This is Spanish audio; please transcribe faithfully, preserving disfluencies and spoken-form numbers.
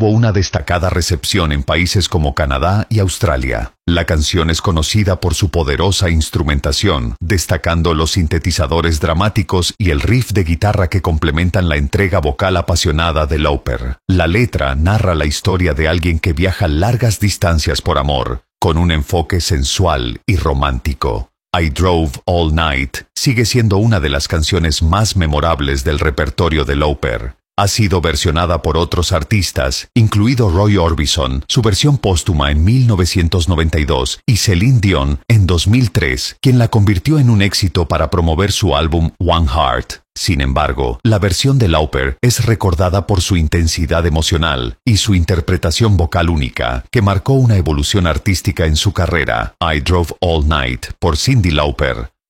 tuvo una destacada recepción en países como Canadá y Australia. La canción es conocida por su poderosa instrumentación, destacando los sintetizadores dramáticos y el riff de guitarra que complementan la entrega vocal apasionada de Lauper. La letra narra la historia de alguien que viaja largas distancias por amor, con un enfoque sensual y romántico. I Drove All Night sigue siendo una de las canciones más memorables del repertorio de Lauper. Ha sido versionada por otros artistas, incluido Roy Orbison, su versión póstuma en mil novecientos noventa y dos, y Celine Dion en dos mil tres, quien la convirtió en un éxito para promover su álbum One Heart. Sin embargo, la versión de Lauper es recordada por su intensidad emocional y su interpretación vocal única, que marcó una evolución artística en su carrera. I Drove All Night, por Cyndi Lauper,